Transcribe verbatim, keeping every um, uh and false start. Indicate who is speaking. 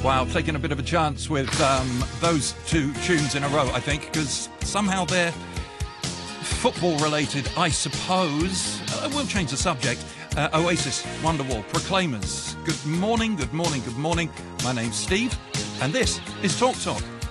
Speaker 1: Wow, taking a bit of a chance with um, those two tunes in a row, I think, because somehow they're football-related, I suppose. Uh, we'll change the subject. Uh, Oasis, Wonderwall, Proclaimers. Good morning, good morning, good morning. My name's Steve, and this is Talk Talk.